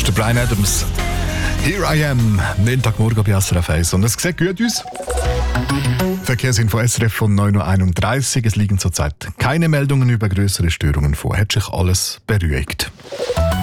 der Bryan Adams. Here I am, Montagmorgen bei SRF 1. Und es sieht gut aus. Verkehrsinfo SRF von 9.31 Uhr. Es liegen zurzeit keine Meldungen über größere Störungen vor. Hat sich alles beruhigt.